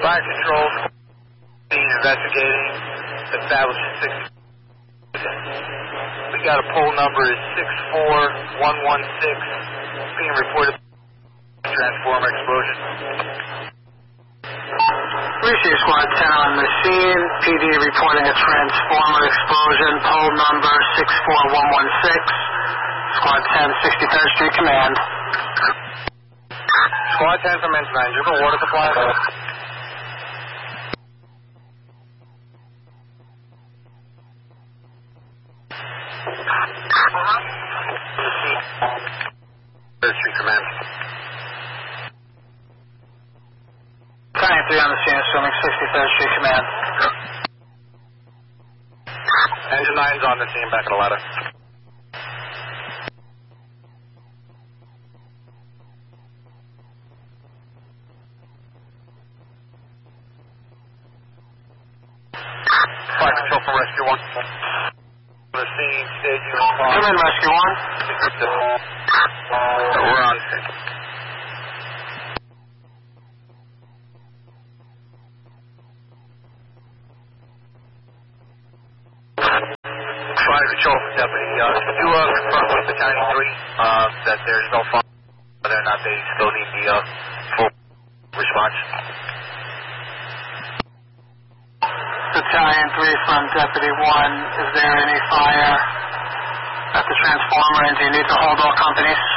Fire control, investigating, established 6. We got a poll number is 64116, being reported transformer explosion. Receive Squad 10 on the scene. PD reporting a transformer explosion. Poll number 64116. Squad 10, 63rd Street Command. Squad 10 from Ensign, do you have a water supply? Third Street Command. Battalion 3 on the scene, assuming 63rd Street Command. Engine 9's on the scene, back of the ladder. Fire control from Rescue 1. On the scene, staging response. Come in, Rescue 1. We're on scene. Fire control from Deputy. Could you confirm with Battalion 3 that there's no fire, whether or not they still need the full response? Battalion 3 from Deputy 1. Is there any fire at the transformer, and do you need to hold all companies?